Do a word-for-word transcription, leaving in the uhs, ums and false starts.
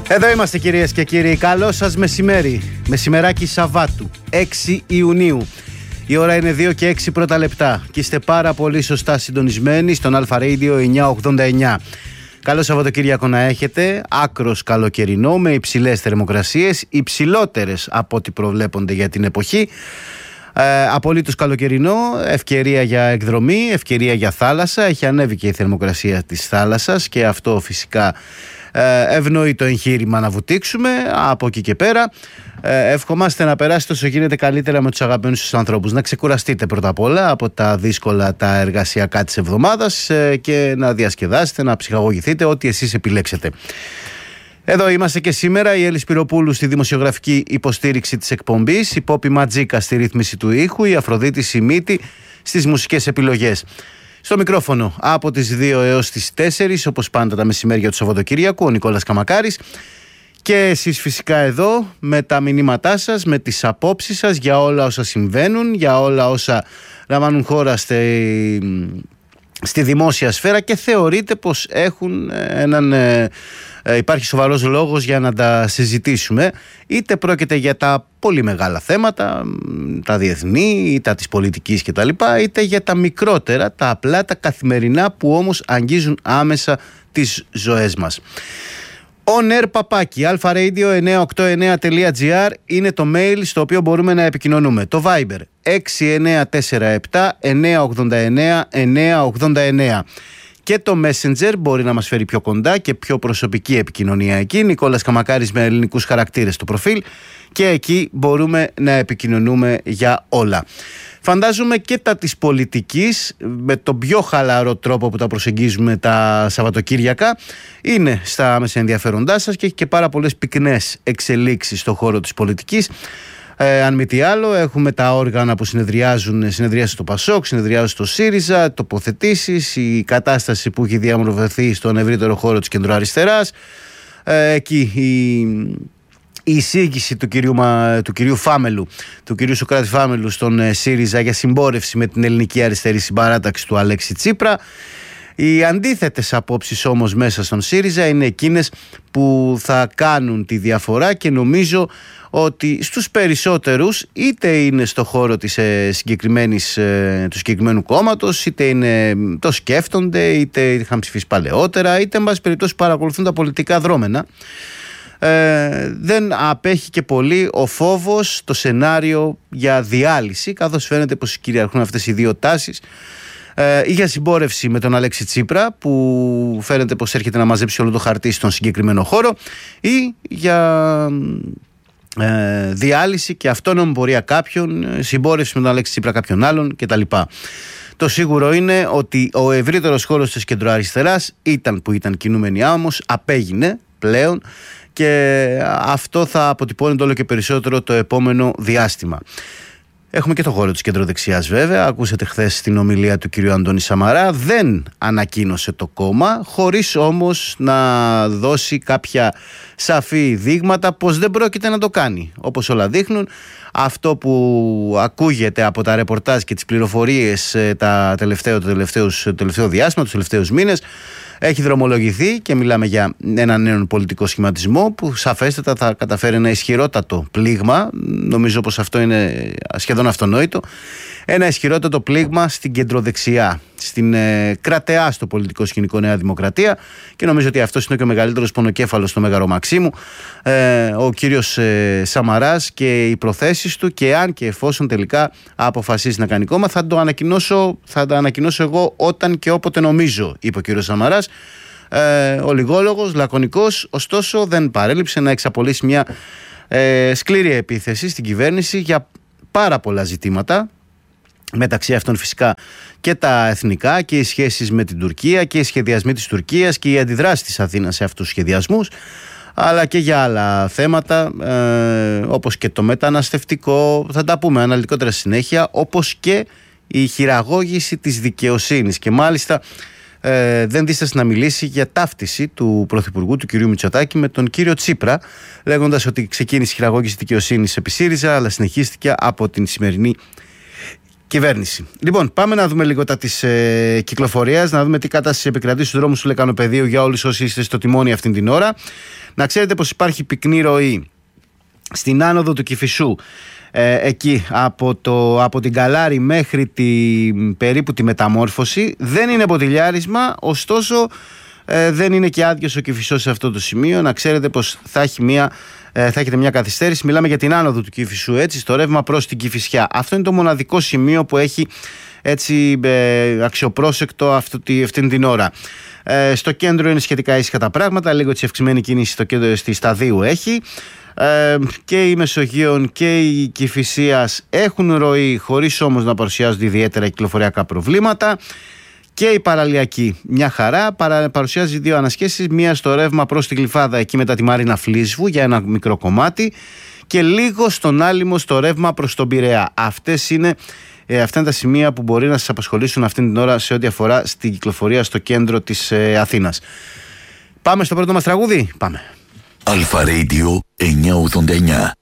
Εδώ είμαστε κυρίες και κύριοι. Καλό σας μεσημέρι. Μεσημεράκι Σαββάτου, έξι Ιουνίου. Η ώρα είναι δύο και έξι πρώτα λεπτά και είστε πάρα πολύ σωστά συντονισμένοι στον Αλφα Radio εννιακόσια ογδόντα εννιά. Καλό Σαββατοκύριακο να έχετε, άκρος καλοκαιρινό με υψηλές θερμοκρασίες, υψηλότερες από ό,τι προβλέπονται για την εποχή. Ε, απολύτως καλοκαιρινό, ευκαιρία για εκδρομή, ευκαιρία για θάλασσα. Έχει ανέβει και η θερμοκρασία της θάλασσας και αυτό φυσικά ε, ευνοεί το εγχείρημα να βουτήξουμε. Από εκεί και πέρα ε, ευχόμαστε να περάσετε όσο γίνεται καλύτερα με τους αγαπημένους τους ανθρώπους. Να ξεκουραστείτε πρώτα απ' όλα από τα δύσκολα τα εργασιακά της εβδομάδας ε, και να διασκεδάσετε, να ψυχαγωγηθείτε, ό,τι εσείς επιλέξετε. Εδώ είμαστε και σήμερα, η Έλλη Σπυροπούλου στη δημοσιογραφική υποστήριξη της εκπομπής, η Πόπη Ματζίκα στη ρύθμιση του ήχου, η Αφροδίτη Σιμίτη στις μουσικές επιλογές. Στο μικρόφωνο από τις δύο έως τις τέσσερις, όπως πάντα τα μεσημέρια του Σαββατοκύριακου, ο Νικόλας Καμακάρης. Και εσείς φυσικά εδώ με τα μηνύματά σας, με τις απόψεις σας για όλα όσα συμβαίνουν, για όλα όσα λαμβάνουν χώρα στη, στη δημόσια σφαίρα και θεωρείτε πως έχουν έναν... υπάρχει σοβαρός λόγος για να τα συζητήσουμε, είτε πρόκειται για τα πολύ μεγάλα θέματα, τα διεθνή ή τα της πολιτικής κτλ, είτε για τα μικρότερα, τα απλά, τα καθημερινά που όμως αγγίζουν άμεσα τις ζωές μας. On air παπάκι alfaradio εννιακόσια ογδόντα εννιά τελεία τζι άρ είναι το mail στο οποίο μπορούμε να επικοινωνούμε. Το Viber έξι εννιά τέσσερα επτά εννιακόσια ογδόντα εννιά εννιακόσια ογδόντα εννιά. Και το Messenger μπορεί να μας φέρει πιο κοντά και πιο προσωπική επικοινωνία εκεί. Νικόλας Καμακάρης με ελληνικούς χαρακτήρες στο προφίλ. Και εκεί μπορούμε να επικοινωνούμε για όλα. Φαντάζομαι και τα της πολιτικής, με τον πιο χαλαρό τρόπο που τα προσεγγίζουμε τα Σαββατοκύριακα, είναι στα άμεσα ενδιαφέροντά σας και έχει και πάρα πολλές πυκνές εξελίξεις στον χώρο της πολιτικής. Ε, αν μη τι άλλο, έχουμε τα όργανα που συνεδριάζουν, συνεδριάζει στο Πασόκ, συνεδριάζουν στο ΣΥΡΙΖΑ, τοποθετήσεις, η κατάσταση που έχει διαμορφωθεί στον ευρύτερο χώρο της κεντροαριστεράς. Ε, εκεί η, η εισήγηση του κυρίου, του κυρίου Φάμελου, του κυρίου Σωκράτη Φάμελου στον ε, ΣΥΡΙΖΑ για συμπόρευση με την ελληνική αριστερή συμπαράταξη του Αλέξη Τσίπρα. Οι αντίθετες απόψεις όμως μέσα στον ΣΥΡΙΖΑ είναι εκείνες που θα κάνουν τη διαφορά και νομίζω ότι στους περισσότερους, είτε είναι στο χώρο της ε, συγκεκριμένης, ε, του συγκεκριμένου κόμματος, είτε είναι, το σκέφτονται, είτε είχαν ψηφίσει παλαιότερα, είτε εν πάση περιπτώσει παρακολουθούν τα πολιτικά δρόμενα, ε, δεν απέχει και πολύ ο φόβος, το σενάριο για διάλυση, καθώς φαίνεται πως κυριαρχούν αυτές οι δύο τάσεις, ε, ή για συμπόρευση με τον Αλέξη Τσίπρα, που φαίνεται πως έρχεται να μαζέψει όλο το χαρτί στον συγκεκριμένο χώρο, ή για Ε, διάλυση και αυτόνομη πορεία κάποιον, συμπόρευση με τον Αλέξη Τσίπρα κάποιον άλλον κτλ. Το σίγουρο είναι ότι ο ευρύτερος χώρος της κεντροαριστεράς ήταν που ήταν κινούμενη άμμος, απέγινε πλέον και αυτό θα αποτυπώνεται όλο και περισσότερο το επόμενο διάστημα. Έχουμε και το χώρο της κεντροδεξιάς βέβαια. Ακούσατε χθες την ομιλία του κυρίου Αντώνη Σαμαρά. Δεν ανακοίνωσε το κόμμα, χωρίς όμως να δώσει κάποια σαφή δείγματα πως δεν πρόκειται να το κάνει. Όπως όλα δείχνουν, αυτό που ακούγεται από τα ρεπορτάζ και τις πληροφορίες τα τελευταίο, το, τελευταίους, το τελευταίο διάστημα, τους τελευταίους μήνες, έχει δρομολογηθεί και μιλάμε για έναν νέο πολιτικό σχηματισμό που σαφέστατα θα καταφέρει ένα ισχυρότατο πλήγμα. Νομίζω πως αυτό είναι σχεδόν αυτονόητο. Ένα ισχυρότατο πλήγμα στην κεντροδεξιά, στην ε, κρατεά στο πολιτικό σκηνικό Νέα Δημοκρατία, και νομίζω ότι αυτός είναι και ο μεγαλύτερος πονοκέφαλος στο Μέγαρο Μαξίμου, ε, ο κύριος ε, Σαμαράς και οι προθέσεις του, και αν και εφόσον τελικά αποφασίσει να κάνει κόμμα, θα το ανακοινώσω, θα το ανακοινώσω εγώ όταν και όποτε νομίζω, είπε ο κύριος Σαμαράς. Ε, ολιγόλογος, λακωνικός, ωστόσο δεν παρέλειψε να εξαπολύσει μια ε, σκληρή επίθεση στην κυβέρνηση για πάρα πολλά ζητήματα. Μεταξύ αυτών φυσικά και τα εθνικά και οι σχέσεις με την Τουρκία και οι σχεδιασμοί της Τουρκίας και οι αντιδράσεις της Αθήνας σε αυτούς τους σχεδιασμούς, αλλά και για άλλα θέματα, ε, όπως και το μεταναστευτικό, θα τα πούμε αναλυτικότερα συνέχεια, όπως και η χειραγώγηση της δικαιοσύνης. Και μάλιστα ε, δεν δίστασε να μιλήσει για ταύτιση του Πρωθυπουργού, του κυρίου Μητσοτάκη, με τον κύριο Τσίπρα, λέγοντας ότι ξεκίνησε η χειραγώγηση δικαιοσύνης επί ΣΥΡΙΖΑ, αλλά συνεχίστηκε από την σημερινή κυβέρνηση. Λοιπόν, πάμε να δούμε λίγο τα της ε, κυκλοφορίας, να δούμε τι κατάσταση επικρατεί στους δρόμους του Λεκανοπεδίου για όλους όσοι είστε στο τιμόνι αυτήν την ώρα. Να ξέρετε πως υπάρχει πυκνή ροή στην άνοδο του Κηφισού, ε, εκεί από, το, από την Καλάρη μέχρι τη, περίπου τη Μεταμόρφωση. Δεν είναι ποτηλιάρισμα, ωστόσο ε, δεν είναι και άδειος ο Κηφισός σε αυτό το σημείο. Να ξέρετε πως θα, έχει μια, ε, θα έχετε μια καθυστέρηση. Μιλάμε για την άνοδο του Κηφισού, έτσι, στο ρεύμα προς την Κηφισιά. Αυτό είναι το μοναδικό σημείο που έχει έτσι ε, αξιοπρόσεκτο αυτή, αυτή την ώρα. Ε, στο κέντρο είναι σχετικά ήσυχα τα πράγματα, λίγο της ευξημένη κίνηση στο κέντρο, στη Σταδίου έχει. Ε, και η Μεσογείων και η Κηφισίας έχουν ροή, χωρίς όμως να παρουσιάζονται ιδιαίτερα κυκλοφοριακά προβλήματα. Και η Παραλιακή μια χαρά, παρα, παρουσιάζει δύο ανασχέσεις, μία στο ρεύμα προς την Γλυφάδα εκεί μετά τη Μαρίνα Φλίσβου για ένα μικρό κομμάτι και λίγο στον Άλυμο στο ρεύμα προς τον Πειραιά. Αυτές είναι, ε, αυτά είναι τα σημεία που μπορεί να σας απασχολήσουν αυτήν την ώρα σε ό,τι αφορά στην κυκλοφορία στο κέντρο της ε, Αθήνας. Πάμε στο πρώτο μας τραγούδι, πάμε. Αλφα Radio εννιακόσια ογδόντα εννιά.